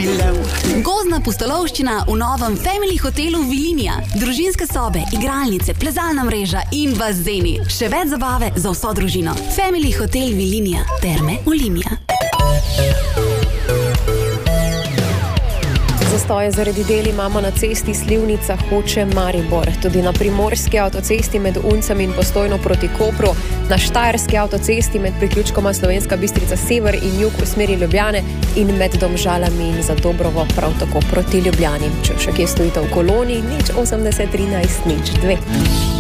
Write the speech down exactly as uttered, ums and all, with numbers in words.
Gozdna pustolovščina v novem Family hotelu Vilinija. Družinske sobe, igralnice, plezalna mreža in bazeni. Še več zabave za vso družino. Family hotel Vilinija. Terme Olimia. Zastoje zaradi del imamo na cesti Slivnica Hoče Maribor, tudi na primorski avtocesti med Uncem in Postojno proti Kopru, na štajerski avtocesti med priključkoma Slovenska Bistrica Sever in jug v smeri Ljubljane in med Domžalami in Zadobrovo prav tako proti Ljubljani. Če še kje stojite v koloni, nič osemdeset trinajst nič dve.